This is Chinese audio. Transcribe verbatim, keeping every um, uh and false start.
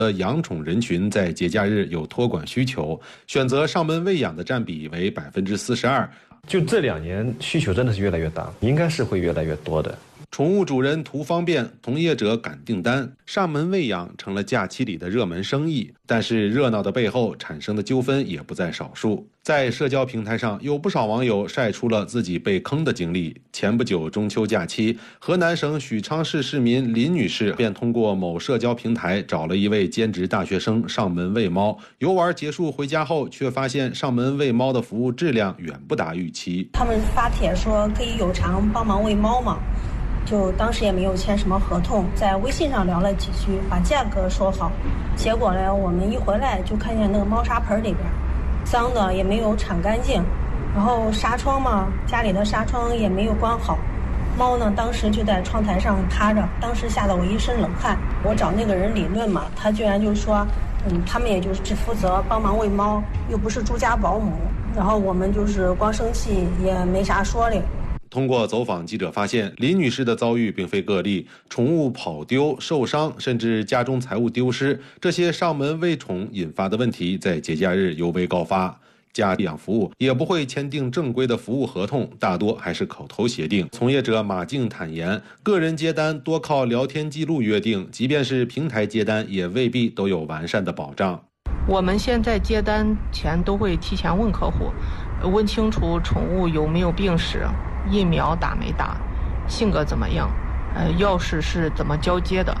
的养宠人群在节假日有托管需求，选择上门喂养的占比为百分之四十二。 就这两年需求真的是越来越大，应该是会越来越多的。 宠物主人图方便，同业者赶订单，上门喂养成了假期里的热门生意。但是热闹的背后产生的纠纷也不在少数。在社交平台上，有不少网友晒出了自己被坑的经历。前不久中秋假期，河南省许昌市市民林女士便通过某社交平台找了一位兼职大学生上门喂猫。游玩结束回家后，却发现上门喂猫的服务质量远不达预期。 他们发帖说可以有偿帮忙喂猫嘛，就当时也没有签什么合同，在微信上聊了几句，把价格说好。结果呢，我们一回来就看见那个猫砂盆里边脏的，也没有铲干净，然后纱窗嘛，家里的纱窗也没有关好。猫呢，当时就在窗台上趴着，当时吓得我一身冷汗。我找那个人理论嘛，他居然就说，嗯，他们也就是只负责帮忙喂猫，又不是住家保姆。然后我们就是光生气，也没啥说的。 通过走访，记者发现林女士的遭遇并非个例，宠物跑丢、受伤，甚至家中财物丢失，这些上门喂宠引发的问题在节假日尤为高发。家养服务也不会签订正规的服务合同，大多还是口头协定。从业者马静坦言，个人接单多靠聊天记录约定，即便是平台接单，也未必都有完善的保障。 我们现在接单前都会提前问客户，问清楚宠物有没有病史，疫苗打没打，性格怎么样，呃，钥匙是怎么交接的。